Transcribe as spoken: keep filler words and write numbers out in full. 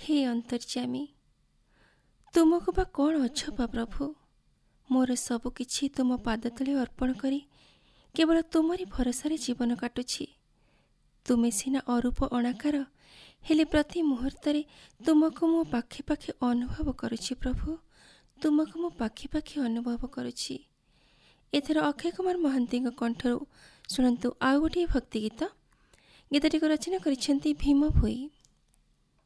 हे ଅନ୍ତର୍ଯ୍ୟାମୀ, ତୁମକୁ ବା କ'ଣ ଅଛ ବା ପ୍ରଭୁ? ମୋର ସବୁକିଛି ତୁମ ପାଦ ତଳେ ଅର୍ପଣ କରି କେବଳ ତୁମରି ଭରସାରେ ଜୀବନ କାଟୁଛି। ତୁମେ ସିନା ଅରୂପ ଅଣାକାର, ହେଲେ ପ୍ରତି ମୁହୂର୍ତ୍ତରେ ତୁମକୁ ମୁଁ ପାଖେ ପାଖେ ଅନୁଭବ କରୁଛି ପ୍ରଭୁ। ତୁମକୁ ମୁଁ ପାଖେ ପାଖେ ଅନୁଭବ କରୁଛି। ଏଥର ଅକ୍ଷୟ କୁମାର ମହାନ୍ତିଙ୍କ କଣ୍ଠରୁ ଶୁଣନ୍ତୁ ଆଉ ଗୋଟିଏ ଭକ୍ତି ଗୀତ। ଗୀତଟିକୁ ରଚନା କରିଛନ୍ତି ଭୀମ ଭୋଇ।